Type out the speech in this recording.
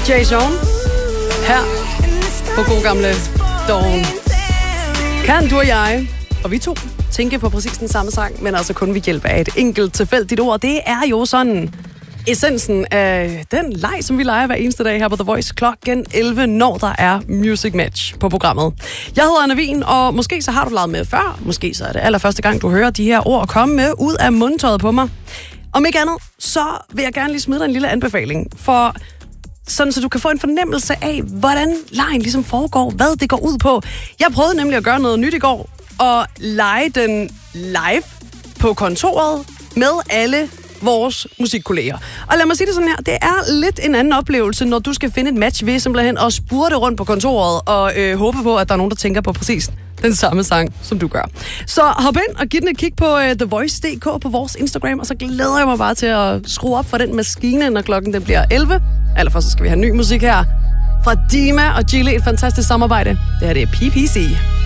Jason her på god gamle Dawn. Kan du og jeg, og vi to, tænke på præcis den samme sang, men altså kun ved hjælp af et enkelt tilfældigt ord. Det er jo sådan essensen af den leg, som vi leger hver eneste dag her på The Voice klokken 11, når der er Music Match på programmet. Jeg hedder Anna Wien, og måske så har du leget med før, måske så er det allerførste gang, du hører de her ord komme med ud af mundtøjet på mig. Om ikke andet, så vil jeg gerne lige smide dig en lille anbefaling, for sådan så du kan få en fornemmelse af, hvordan legen ligesom foregår, hvad det går ud på. Jeg prøvede nemlig at gøre noget nyt i går, og lege den live på kontoret med alle vores musikkolleger. Og lad mig sige det sådan her, det er lidt en anden oplevelse, når du skal finde et match ved simpelthen at spurte rundt på kontoret og håbe på, at der er nogen, der tænker på præcis den samme sang, som du gør. Så hop ind og giv den et kig på TheVoice.dk på vores Instagram, og så glæder jeg mig bare til at skrue op for den maskine, når klokken den bliver 11. Allerførst så skal vi have ny musik her fra Dima og Gilly, et fantastisk samarbejde. Det her det er PPC.